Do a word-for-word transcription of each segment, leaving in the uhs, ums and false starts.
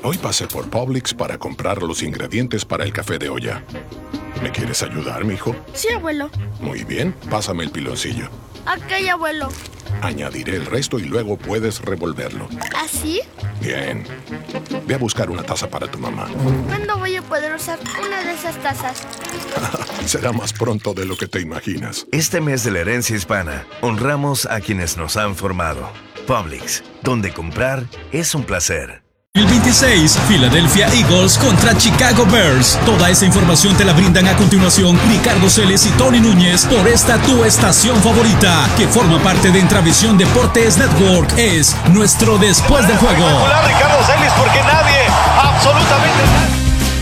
Hoy pasé por Publix para comprar los ingredientes para el café de olla. ¿Me quieres ayudar, mijo? Sí, abuelo. Muy bien, pásame el piloncillo. Ok, abuelo. Añadiré el resto y luego puedes revolverlo. ¿Así? Bien. Ve a buscar una taza para tu mamá. ¿Cuándo voy a poder usar una de esas tazas? Será más pronto de lo que te imaginas. Este mes de la herencia hispana, honramos a quienes nos han formado. Publix, donde comprar es un placer. El veintiséis, Philadelphia Eagles contra Chicago Bears. Toda esa información te la brindan a continuación Ricardo Celes y Tony Núñez por esta tu estación favorita, que forma parte de Intravisión Deportes Network. Es nuestro Después del Juego. Espectacular Ricardo Celes, porque nadie, absolutamente nadie.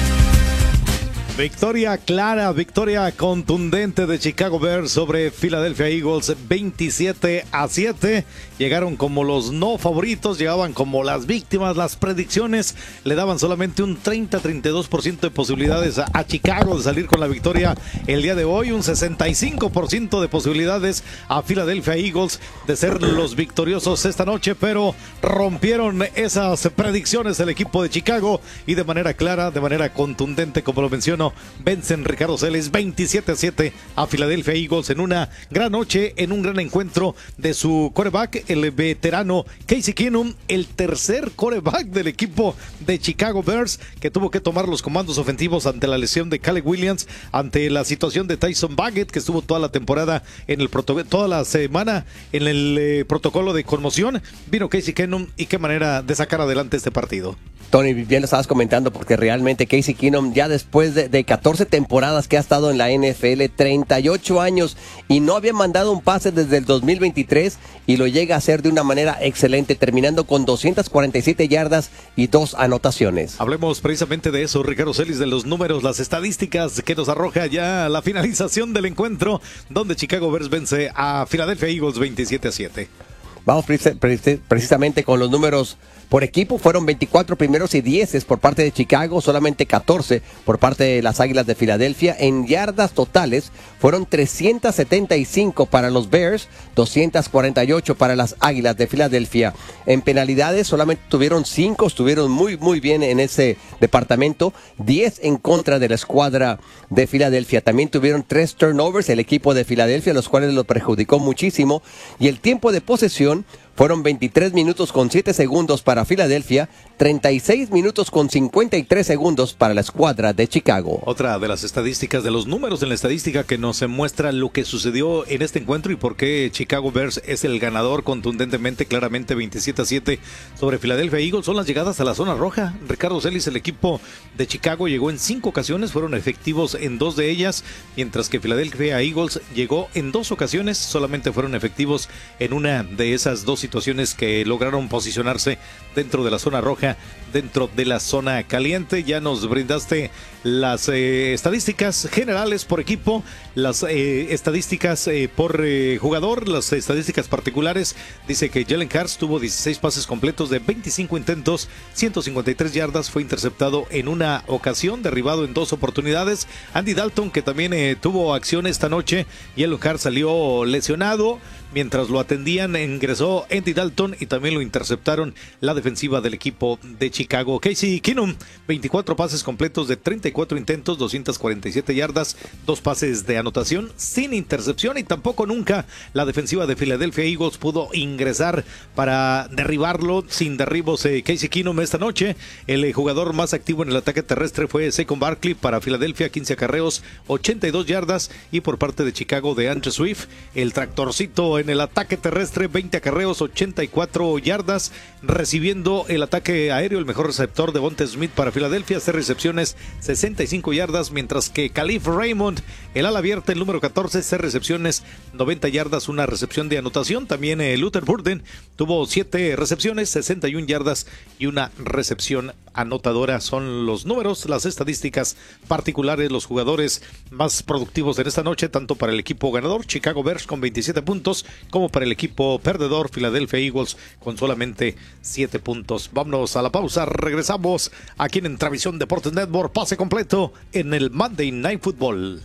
Victoria clara, victoria contundente de Chicago Bears sobre Philadelphia Eagles, veintisiete a siete. Llegaron como los no favoritos, llegaban como las víctimas. Las predicciones le daban solamente un treinta a treinta y dos por ciento de posibilidades a, a Chicago de salir con la victoria el día de hoy, un sesenta y cinco por ciento de posibilidades a Philadelphia Eagles de ser los victoriosos esta noche, pero rompieron esas predicciones el equipo de Chicago y de manera clara, de manera contundente, como lo menciono, vencen Ricardo Celes veintisiete a siete a Philadelphia Eagles en una gran noche, en un gran encuentro de su quarterback, el veterano Casey Keenum, el tercer quarterback del equipo de Chicago Bears, que tuvo que tomar los comandos ofensivos ante la lesión de Caleb Williams, ante la situación de Tyson Bagent, que estuvo toda la temporada en el protocolo, toda la semana en el eh, protocolo de conmoción. Vino Casey Keenum y qué manera de sacar adelante este partido. Tony, bien lo estabas comentando, porque realmente Casey Keenum, ya después de, de catorce temporadas que ha estado en la N F L, treinta y ocho años, y no había mandado un pase desde el dos mil veintitrés, y lo llega a hacer de una manera excelente, terminando con doscientas cuarenta y siete yardas y dos anotaciones. Hablemos precisamente de eso, Ricardo Celis, de los números, las estadísticas que nos arroja ya la finalización del encuentro, donde Chicago Bears vence a Philadelphia Eagles veintisiete a siete. Vamos precisamente con los números por equipo. Fueron veinticuatro primeros y dieces por parte de Chicago, solamente catorce por parte de las Águilas de Filadelfia. En yardas totales fueron trescientas setenta y cinco para los Bears, doscientas cuarenta y ocho para las Águilas de Filadelfia. En penalidades solamente tuvieron cinco, estuvieron muy muy bien en ese departamento, diez en contra de la escuadra de Filadelfia. También tuvieron tres turnovers el equipo de Filadelfia, los cuales lo perjudicó muchísimo, y el tiempo de posesión fueron veintitrés minutos con siete segundos para Filadelfia, treinta y seis minutos con cincuenta y tres segundos para la escuadra de Chicago. Otra de las estadísticas, de los números en la estadística que nos muestra lo que sucedió en este encuentro y por qué Chicago Bears es el ganador contundentemente, claramente veintisiete a siete sobre Philadelphia Eagles, son las llegadas a la zona roja. Ricardo Celis, el equipo de Chicago llegó en cinco ocasiones, fueron efectivos en dos de ellas, mientras que Philadelphia Eagles llegó en dos ocasiones, solamente fueron efectivos en una de esas dos situaciones que lograron posicionarse dentro de la zona roja, dentro de la zona caliente. Ya nos brindaste las eh, estadísticas generales por equipo, las eh, estadísticas eh, por eh, jugador, las estadísticas particulares. Dice que Jalen Hurts tuvo dieciséis pases completos de veinticinco intentos, ciento cincuenta y tres yardas, fue interceptado en una ocasión, derribado en dos oportunidades. Andy Dalton, que también eh, tuvo acción esta noche, Jalen Hurts salió lesionado. Mientras lo atendían, ingresó Andy Dalton y también lo interceptaron la defensiva del equipo de Chicago. Casey Keenum, veinticuatro pases completos de treinta y cuatro intentos, doscientas cuarenta y siete yardas, dos pases de anotación sin intercepción, y tampoco nunca la defensiva de Philadelphia Eagles pudo ingresar para derribarlo. Sin derribos eh, Casey Keenum esta noche. El eh, jugador más activo en el ataque terrestre fue Saquon Barkley para Philadelphia, quince acarreos, ochenta y dos yardas, y por parte de Chicago de Andrew Swift, el tractorcito en el ataque terrestre, veinte acarreos, ochenta y cuatro yardas, recibiendo el ataque aéreo, el mejor receptor de Devonta Smith para Filadelfia, seis recepciones, sesenta y cinco yardas, mientras que Khalif Raymond, el ala abierta, el número catorce, seis recepciones, noventa yardas, una recepción de anotación. También eh, Luther Burden tuvo siete recepciones, sesenta y una yardas y una recepción anotadora. Son los números, las estadísticas particulares, los jugadores más productivos en esta noche, tanto para el equipo ganador, Chicago Bears, con veintisiete puntos, como para el equipo perdedor, Philadelphia Eagles, con solamente siete puntos. Vámonos a la pausa, regresamos aquí en Intravisión Deportes Network, pase completo en el Monday Night Football.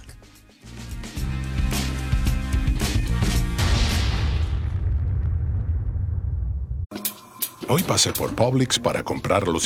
Hoy pasé por Publix para comprar los